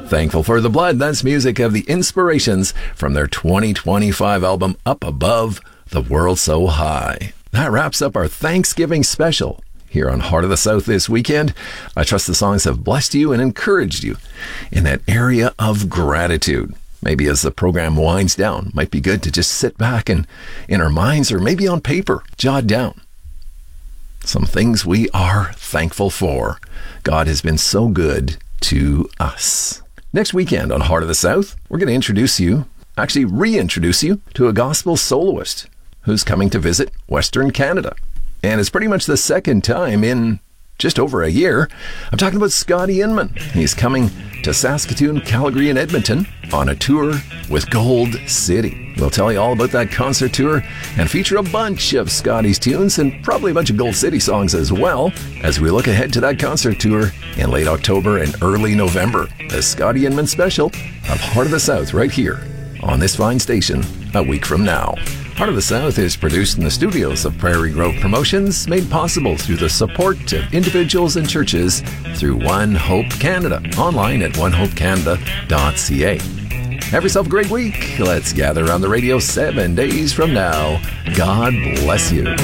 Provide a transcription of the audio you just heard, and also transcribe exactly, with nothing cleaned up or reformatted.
Thankful for the Blood, that's music of the Inspirations from their twenty twenty-five album, Up Above the World So High. That wraps up our Thanksgiving special here on Heart of the South this weekend. I trust the songs have blessed you and encouraged you in that area of gratitude. Maybe as the program winds down, might be good to just sit back and in our minds or maybe on paper, jot down some things we are thankful for. God has been so good to us. Next weekend on Heart of the South, we're going to introduce you, actually reintroduce you to a gospel soloist who's coming to visit Western Canada. And it's pretty much the second time in just over a year. I'm talking about Scotty Inman. He's coming to Saskatoon, Calgary, and Edmonton on a tour with Gold City. We'll tell you all about that concert tour and feature a bunch of Scotty's tunes and probably a bunch of Gold City songs as well as we look ahead to that concert tour in late October and early November. The Scotty Inman special of Heart of the South right here on this fine station a week from now. Heart of the South is produced in the studios of Prairie Grove Promotions, made possible through the support of individuals and churches through One Hope Canada, online at one hope canada dot c a. Have yourself a great week. Let's gather around the radio seven days from now. God bless you.